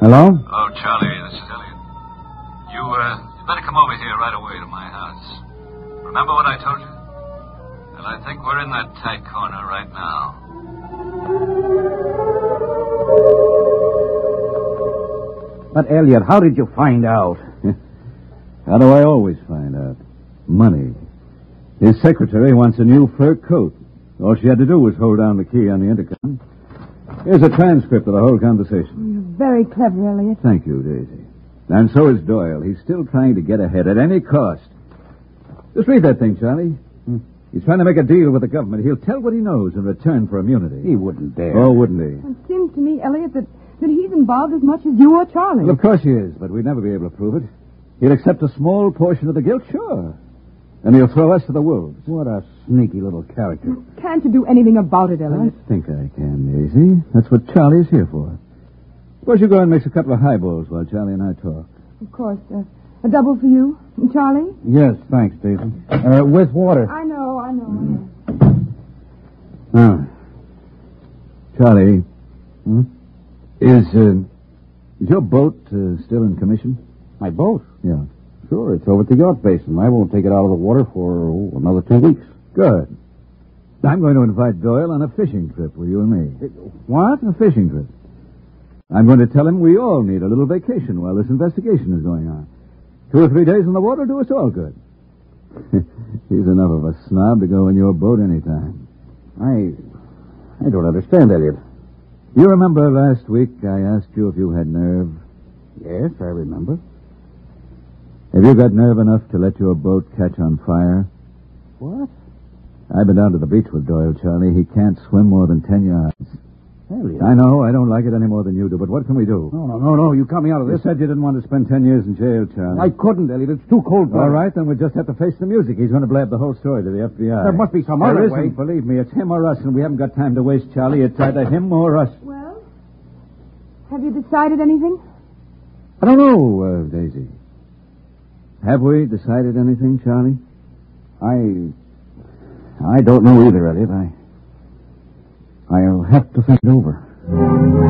Hello? Oh, Charlie, this is Elliot. You better come over here right away to my house. Remember what I told you? Well, I think we're in that tight corner right now. But, Elliot, how did you find out? How do I always find out? Money. His secretary wants a new fur coat. All she had to do was hold down the key on the intercom. Here's a transcript of the whole conversation. You're very clever, Elliot. Thank you, Daisy. And so is Doyle. He's still trying to get ahead at any cost. Just read that thing, Charlie. He's trying to make a deal with the government. He'll tell what he knows in return for immunity. He wouldn't dare. Oh, wouldn't he? It seems to me, Elliot, that he's involved as much as you or Charlie. Well, of course he is, but we'd never be able to prove it. He'll accept a small portion of the guilt, sure. And he'll throw us to the wolves. What a sneaky little character. Can't you do anything about it, Elliot? I think I can, Daisy. That's what Charlie's here for. Suppose you go and mix a couple of highballs while Charlie and I talk. Of course. A double for you, and Charlie? Yes, thanks, Daisy. With water. I know. Now, Charlie, is your boat still in commission? My boat? Yeah. Sure, it's over at the yacht basin. I won't take it out of the water for another 2 weeks. Good. I'm going to invite Doyle on a fishing trip with you and me. What? A fishing trip. I'm going to tell him we all need a little vacation while this investigation is going on. 2 or 3 days in the water do us all good. He's enough of a snob to go in your boat anytime. I don't understand, Elliot. You remember last week I asked you if you had nerve? Yes, I remember. Have you got nerve enough to let your boat catch on fire? What? I've been down to the beach with Doyle, Charlie. He can't swim more than 10 yards. Elliot. I know, I don't like it any more than you do, but what can we do? No. You cut me out of You this. said you didn't want to spend 10 years in jail, Charlie. I couldn't, Elliot. It's too cold. All right, then we'll just have to face the music. He's going to blab the whole story to the FBI. There must be some There other isn't, way. believe me. It's him or us, and we haven't got time to waste, Charlie. It's either him or us. Well, have you decided anything? I don't know, Daisy. Have we decided anything, Charlie? I don't know either, Elliot. I'll have to think it over.